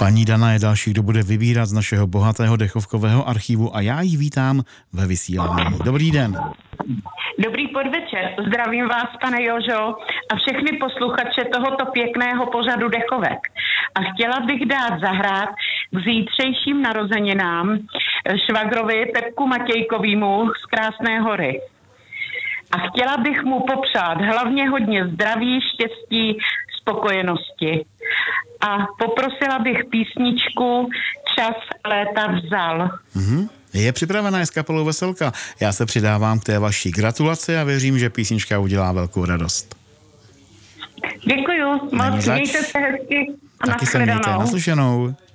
Paní Dana je další, kdo bude vybírat z našeho bohatého dechovkového archivu a já ji vítám ve vysílání. Dobrý den. Dobrý podvečer, zdravím vás, pane Jožo, a všechny posluchače tohoto pěkného pořadu Dechovek. A chtěla bych dát zahrát k zítřejším narozeninám švagrovi Pepku Matějkovýmu z Krásné Hory. A chtěla bych mu popřát hlavně hodně zdraví, štěstí, spokojenosti. A poprosila bych písničku Čas léta vzal. Je připravená s kapelou Veselka. Já se přidávám k té vaší gratulaci a věřím, že písnička udělá velkou radost. Děkuju, moc mějte se hezky a taky se mějte, naslyšenou.